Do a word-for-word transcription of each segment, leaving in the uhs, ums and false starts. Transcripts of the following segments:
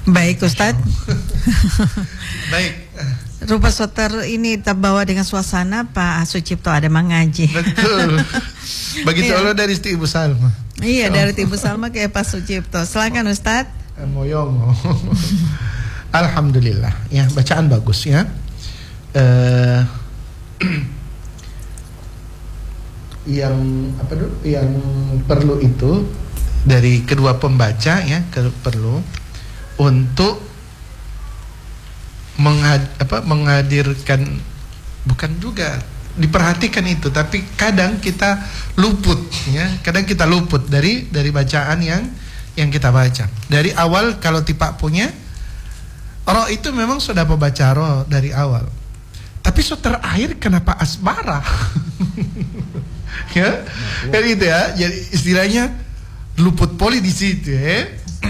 Baik Ustadz. Baik. Rupa Soter ini terbawa dengan suasana Pak Sucipto ada mengaji. Betul. Begitu Allah dari Ibu Salma. Iya, dari Ibu Salma ke Pak Sucipto. Silakan Ustadz. Moyong. Alhamdulillah. Ya, bacaan bagus ya. Uh, yang apa dulu? Yang perlu itu dari kedua pembaca ya, ke, perlu untuk menghad, apa, menghadirkan, bukan juga diperhatikan itu, tapi kadang kita luput ya, kadang kita luput dari dari bacaan yang yang kita baca. Dari awal kalau Tipak punya roh itu memang sudah membaca roh dari awal. Tapi so terakhir kenapa asbara? Ya, kan gitu ya. Jadi istilahnya luput poli di situ ya.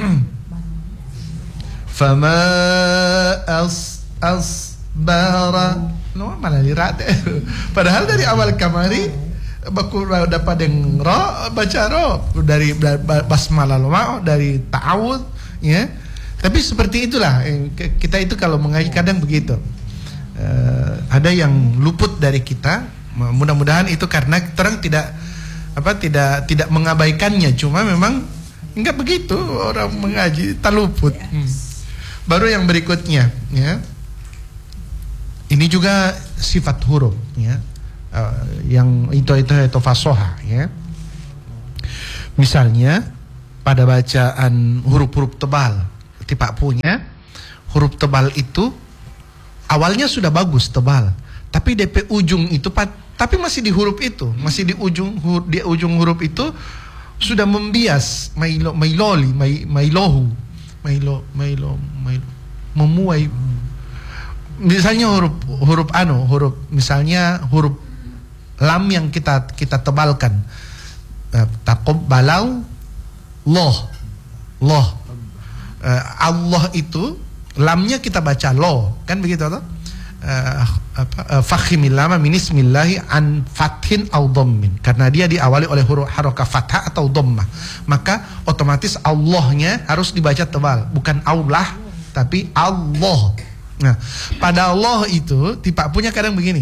Fama as asbara, no malah dirate. Padahal dari awal kamari baku dapat yang roh baca roh dari basmalah lama dari ta'awud ya. Tapi seperti itulah kita itu kalau mengaji kadang begitu. Uh, ada yang luput dari kita. Mudah-mudahan itu karena terang tidak apa tidak tidak mengabaikannya, cuma memang enggak begitu orang mengaji tak luput. Hmm. Baru yang berikutnya ya. Ini juga sifat huruf ya. Uh, yang itu itu itu fasoha ya. Misalnya pada bacaan huruf-huruf tebal, Tipak punya huruf tebal itu awalnya sudah bagus tebal, tapi D P ujung itu tapi masih di huruf itu, masih di ujung di ujung huruf itu sudah membias, mailo mailoli, mailohu, mailo mailo mailo memuai. Misalnya huruf huruf anu, huruf misalnya huruf lam yang kita kita tebalkan. Taqabbalau loh. Loh. Uh, Allah itu lamnya kita baca lo, kan begitu atau? Uh, apa uh, fakhimil lama min ismillahi an fathin au dhammin, karena dia diawali oleh huruf harokat fathah atau dhammah, maka otomatis Allahnya harus dibaca tebal, bukan Allah tapi Allah. Nah, pada Allah itu Tipak punya kadang begini.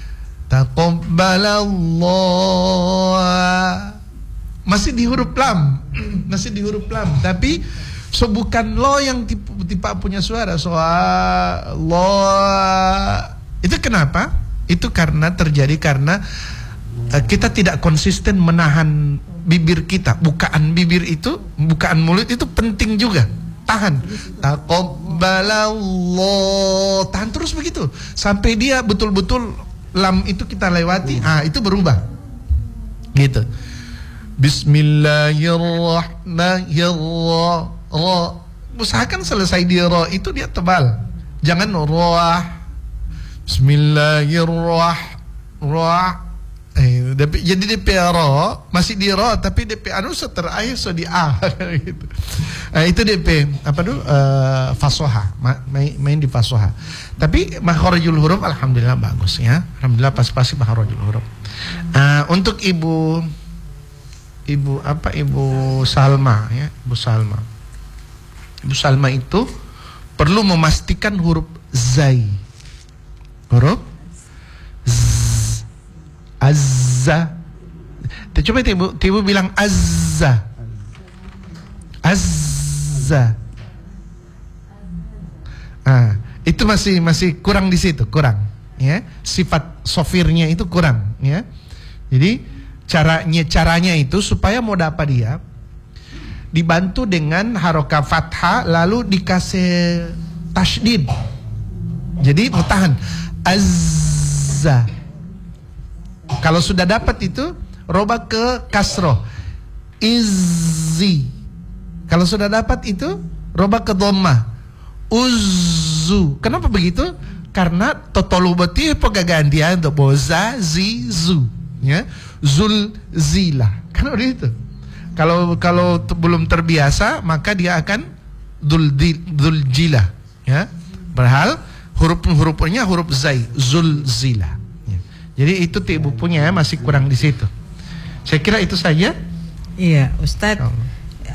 Taqabbalallah. Masih di huruf lam, masih di huruf lam, tapi so bukan lo yang Tipak punya suara, so Allah. Itu kenapa? Itu karena terjadi karena uh, kita tidak konsisten menahan bibir kita. Bukaan bibir itu, bukaan mulut itu penting juga. Tahan. Taqabbalallah. Tahan terus begitu sampai dia betul-betul lam itu kita lewati. Ah, itu berubah. Gitu. Bismillahirrahmanirrahim. Usahakan selesai di roh itu dia tebal. Jangan roh. Bismillahirrahmanirrahim. Eh, jadi D P roh masih di roh, tapi D P anu terakhir so di a gitu. Nah, itu D P apa dulu uh, fasoha, main, main di fasoha. Tapi makhrajul huruf alhamdulillah bagus ya. Alhamdulillah pas-pas makhrajul huruf. Uh, untuk Ibu Ibu apa Ibu Salma ya, Ibu Salma. Ibu Salma itu perlu memastikan huruf zai. Huruf z, azza. Coba Ibu, Ibu bilang azza. Azza. Ah, itu masih masih kurang di situ, kurang ya. Sifat sofirnya itu kurang ya. Jadi caranya caranya itu supaya mau dapat dia dibantu dengan harokat fathah lalu dikasih tasydid. Jadi mau tahan azza. Kalau sudah dapat itu robah ke kasroh izzi. Kalau sudah dapat itu robah ke dhammah uzzu. Kenapa begitu? Karena totolu beti pegagaan dia untuk boza zizu ya, zul zila. Kan udah itu. Kalau kalau belum terbiasa maka dia akan dul dul jila ya. Berhal huruf-hurufnya huruf zai, zul zila. Jadi itu Ibu punya masih kurang di situ. Saya kira itu saja. Iya, Ustadz.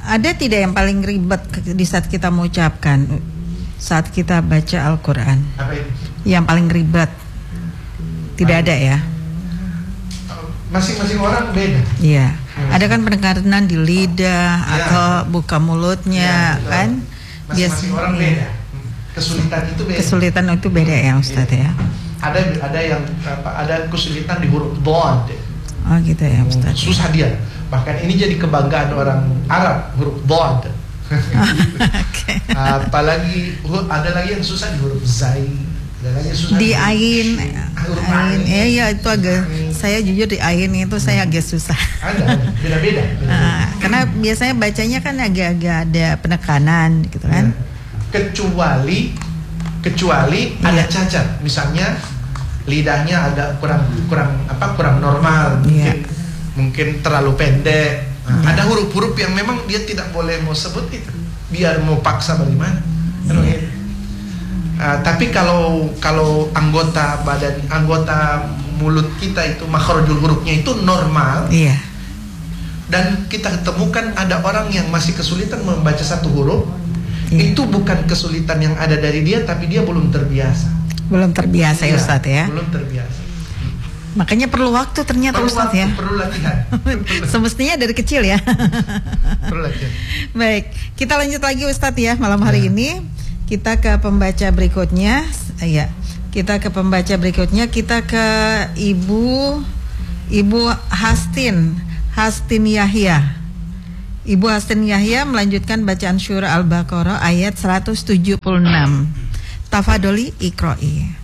ada tidak yang paling ribet di saat kita mengucapkan saat kita baca Al-Quran? Apa itu? Yang paling ribet? Tidak ada ya? Masing-masing orang beda. Iya. Ada kan penekanan di lidah ya, atau buka mulutnya ya, kan? Masing-masing orang beda. Kesulitan itu beda. Kesulitan itu beda ya Ustadz ya. Ada ada yang apa? Ada kesulitan di huruf dhad. Oh gitu ya Ustadz. Susah dia. Bahkan ini jadi kebanggaan orang Arab, huruf dhad. Okay. Apalagi ada lagi yang susah di huruf zai. Ada lagi yang susah di di ain. Huruf Ain. Eh ya itu agak ain. Saya jujur di ain itu saya agak susah. Ada, beda-beda. Nah, karena biasanya bacanya kan agak-agak ada penekanan gitu kan. Ya. Kecuali kecuali ya. ada cacat, misalnya lidahnya agak kurang kurang apa kurang normal, mungkin ya. mungkin terlalu pendek. Nah, ya. ada huruf-huruf yang memang dia tidak boleh mau sebut itu, biar mau paksa bagaimana. Ya. Uh, tapi kalau kalau anggota badan anggota mulut kita itu makhrajul hurufnya itu normal. Iya. Dan kita temukan ada orang yang masih kesulitan membaca satu huruf. Iya. Itu bukan kesulitan yang ada dari dia, tapi dia belum terbiasa. Belum terbiasa ya, Ya, Ustadz ya. Belum terbiasa. Makanya perlu waktu ternyata Perlu Ustadz waktu, ya. perlu latihan. Semestinya dari kecil ya. Perlu latihan. Baik, kita lanjut lagi Ustadz ya malam hari Ya. ini. Kita ke pembaca berikutnya. Ya, kita ke pembaca berikutnya. Kita ke Ibu Ibu Hastin Hastin Yahya. Ibu Hastin Yahya melanjutkan bacaan surah Al-Baqarah ayat seratus tujuh puluh enam. Tafadholi Iqra'i.